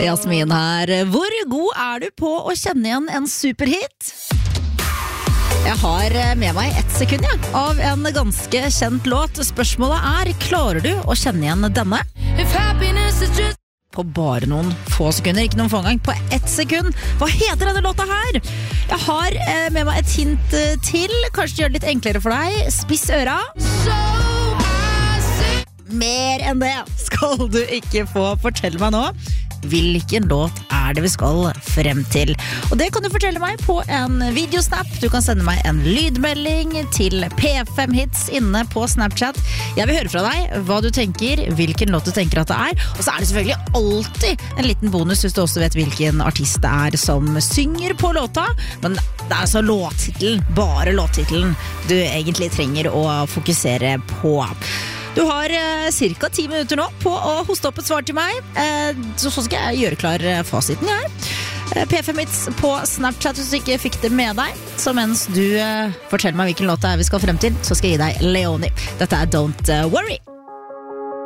Jasmin her. Hvor god er du på å kjenne igjen en superhit? Jeg har med meg 1 sekund av en ganske kjent låt. Spørsmålet er, klarer du å kjenne igjen denne? På bare noen få sekunder, ikke noen få gang, på 1 sekund. Hva heter denne låta her? Jeg har med meg et hint til, kanskje gjør det litt enklere for deg. Spiss øra. Mer enn det skal du ikke få. Fortell meg nå, hvilken låt er det vi skal frem til? Og det kan du fortelle meg på en videosnap. Du kan sende meg en lydmelding til P5 Hits inne på Snapchat. Jeg vil høre fra deg hva du tenker, hvilken låt du tenker at det er. Og så er det selvfølgelig alltid en liten bonus hvis du også vet hvilken artist det er som synger på låta. Men det er altså låttitelen, bare låttitelen, du egentlig trenger å fokusere på. Du har cirka 10 minutter nå på å hoste opp et svar til meg. Så skal jeg gjøre klar fasiten her. P5 Hits på Snapchat hvis du ikke fikk det med deg. Så mens du forteller meg hvilken låt det er vi skal frem til, så skal jeg gi deg Leoni. Dette er Don't Worry.